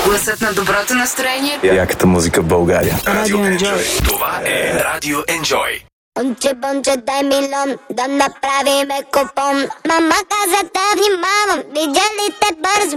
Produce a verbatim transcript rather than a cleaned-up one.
Гласът на доброто настроение. Яката музика в България. Радио Enjoy. Това е Радио Enjoy. Бонче, бонче, дай милион, да направиме купон. Мама каза да внимавам, видя ли те бързо